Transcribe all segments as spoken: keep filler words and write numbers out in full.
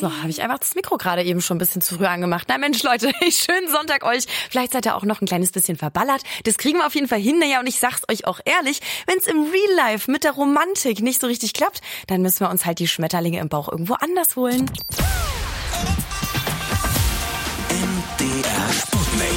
So, habe ich einfach das Mikro gerade eben schon ein bisschen zu früh angemacht. Na Mensch, Leute, schönen Sonntag euch. Vielleicht seid ihr auch noch ein kleines bisschen verballert. Das kriegen wir auf jeden Fall hin. Naja, und ich sag's euch auch ehrlich, wenn es im Real Life mit der Romantik nicht so richtig klappt, dann müssen wir uns halt die Schmetterlinge im Bauch irgendwo anders holen. M D R Sputnik.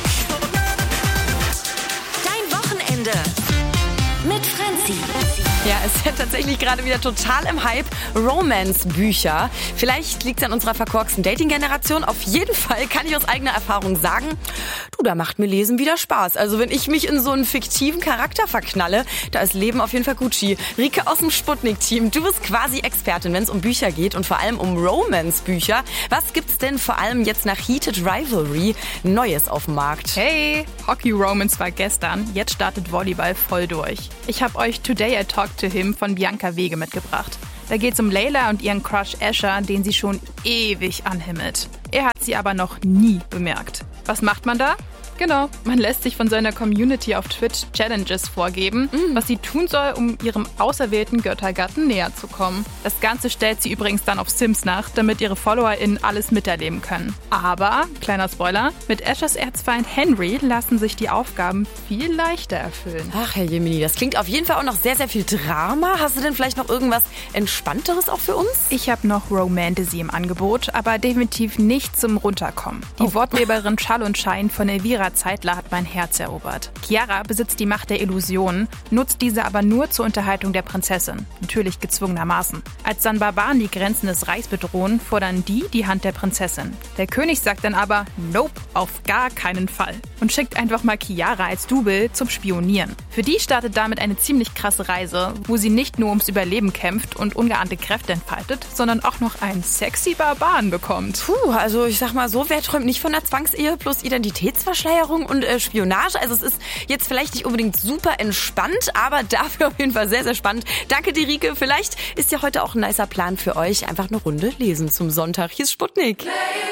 Dein Wochenende mit Franzi. Ja, es ist ja tatsächlich gerade wieder total im Hype. Romance-Bücher. Vielleicht liegt es an unserer verkorksten Dating-Generation. Auf jeden Fall kann ich aus eigener Erfahrung sagen, du, da macht mir Lesen wieder Spaß. Also wenn ich mich in so einen fiktiven Charakter verknalle, da ist Leben auf jeden Fall Gucci. Rike aus dem Sputnik-Team, du bist quasi Expertin, wenn es um Bücher geht und vor allem um Romance-Bücher. Was gibt's denn vor allem jetzt nach Heated Rivalry Neues auf dem Markt? Hey, Hockey Romance war gestern, jetzt startet Volleyball voll durch. Ich habe euch Today I Talked to Him von Bianca Wege mitgebracht. Da geht's um Layla und ihren Crush Asher, den sie schon ewig anhimmelt. Er hat sie aber noch nie bemerkt. Was macht man da? Genau, man lässt sich von seiner Community auf Twitch Challenges vorgeben, mm. was sie tun soll, um ihrem auserwählten Göttergatten näher zu kommen. Das Ganze stellt sie übrigens dann auf Sims nach, damit ihre FollowerInnen alles miterleben können. Aber, kleiner Spoiler, mit Ashers Erzfeind Henry lassen sich die Aufgaben viel leichter erfüllen. Ach, Herr Jemini, das klingt auf jeden Fall auch noch sehr, sehr viel Drama. Hast du denn vielleicht noch irgendwas Entspannteres auch für uns? Ich habe noch Romantasy im Angebot, aber definitiv nicht zum Runterkommen. Die Oh. Wortweberin Schall und Schein von Elvira Zeitler hat mein Herz erobert. Chiara besitzt die Macht der Illusionen, nutzt diese aber nur zur Unterhaltung der Prinzessin. Natürlich gezwungenermaßen. Als dann Barbaren die Grenzen des Reichs bedrohen, fordern die die Hand der Prinzessin. Der König sagt dann aber, nope, auf gar keinen Fall. Und schickt einfach mal Chiara als Double zum Spionieren. Für die startet damit eine ziemlich krasse Reise, wo sie nicht nur ums Überleben kämpft und ungeahnte Kräfte entfaltet, sondern auch noch einen sexy Barbaren bekommt. Puh, also ich sag mal so, wer träumt nicht von einer Zwangsehe plus Identitätsverschleierung und äh, Spionage? Also es ist jetzt vielleicht nicht unbedingt super entspannt, aber dafür auf jeden Fall sehr, sehr spannend. Danke dir, Rike. Vielleicht ist ja heute auch ein nicer Plan für euch. Einfach eine Runde lesen zum Sonntag. Hier ist Sputnik.